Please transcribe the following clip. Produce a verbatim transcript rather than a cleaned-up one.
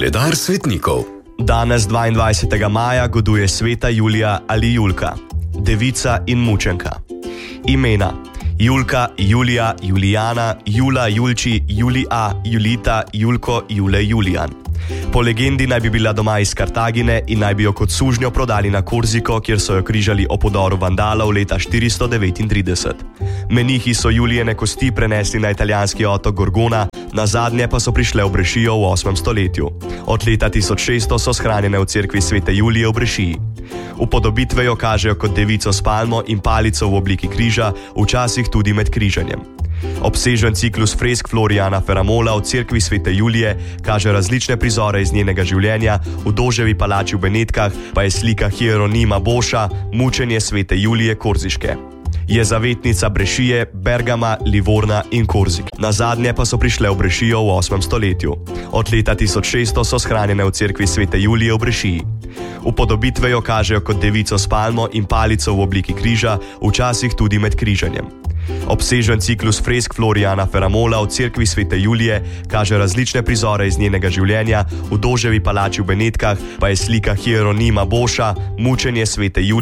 Koledar svetnikov. Danes, dvaindvajsetega maja, goduje sveta Julija ali Julka, devica in mučenka. Imena: Julka, Julija, Julijana, Jula, Julči, Julija, Julita, Julko, Jule, Julijan. Po legendi naj bi bila doma iz Kartagine in naj bi jo kot sužnjo prodali na Korziko, kjer so jo križali ob podoru vandalov leta štiristo devetintrideset. Menihi so Julijine kosti prenesli na italijanski otok Gorgona, nazadnje pa so prišle v Brešijo v osmem stoletju. Od leta tisoč šeststo so shranjene v cerkvi svete Julije v Brešiji. Upodobitve jo kažejo kot devico s palmo in palico v obliki križa, včasih tudi med križanjem. Obsežen ciklus fresk Florijana Feramola v cerkvi svete Julije kaže različne prizore iz njenega življenja, v Doževi palači v Benetkah pa je slika Hieronima Boša, mučenje svete Julije Korziške. Je zavetnica Brešije, Bergama, Livorna in Korzik. Nazadnje pa so prišle v Brešijo v osmem stoletju. Od leta tisoč šeststo so shranjene v cerkvi svete Julije v Brešiji. Upodobitve jo kažejo kot devico s palmo in palico v obliki križa, včasih tudi med križanjem. Obsežen ciklus fresk Florijana Feramola v cerkvi svete Julije kaže različne prizore iz njenega življenja, v Doževi palači v Benetkah pa je slika Hieronima Boša, mučenje svete Julije